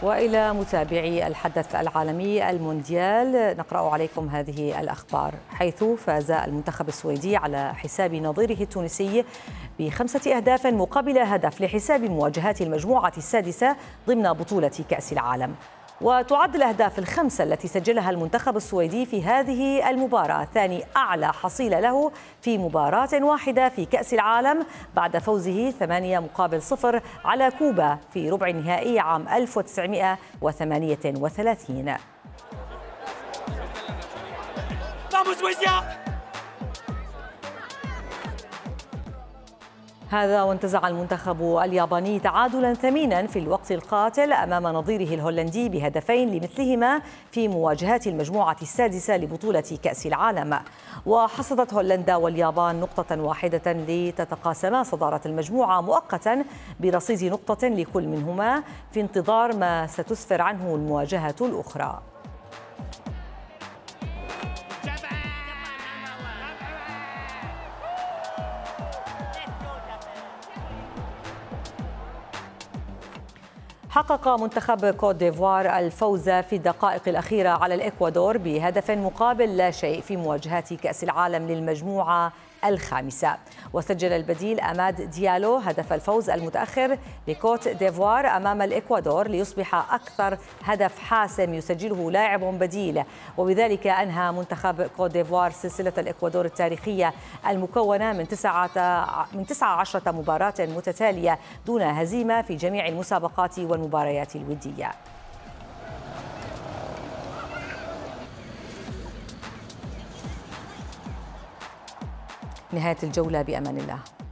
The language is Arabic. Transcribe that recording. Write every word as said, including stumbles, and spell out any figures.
وإلى متابعي الحدث العالمي المونديال نقرأ عليكم هذه الأخبار، حيث فاز المنتخب السويدي على حساب نظيره التونسي بخمسة أهداف مقابل هدف لحساب مواجهات المجموعة السادسة ضمن بطولة كأس العالم. وتعد الأهداف الخمسة التي سجلها المنتخب السويدي في هذه المباراة ثاني أعلى حصيلة له في مباراة واحدة في كأس العالم بعد فوزه ثمانية مقابل صفر على كوبا في ربع النهائي عام ألف وتسعمائة وثمانية وثلاثين. هذا وانتزع المنتخب الياباني تعادلا ثمينا في الوقت القاتل أمام نظيره الهولندي بهدفين لمثلهما في مواجهات المجموعة السادسة لبطولة كأس العالم. وحصدت هولندا واليابان نقطة واحدة لتتقاسما صدارة المجموعة مؤقتا برصيد نقطة لكل منهما في انتظار ما ستسفر عنه المواجهة الأخرى. حقق منتخب كوت ديفوار الفوز في الدقائق الأخيرة على الإكوادور بهدف مقابل لا شيء في مواجهات كأس العالم للمجموعة الخامسة. وسجل البديل أماد ديالو هدف الفوز المتأخر لكوت ديفوار أمام الإكوادور ليصبح أكثر هدف حاسم يسجله لاعب بديل، وبذلك أنهى منتخب كوت ديفوار سلسلة الإكوادور التاريخية المكونة من تسعة من تسعة عشرة مباراة متتالية دون هزيمة في جميع المسابقات والمباريات الودية. نهاية الجولة بأمان الله.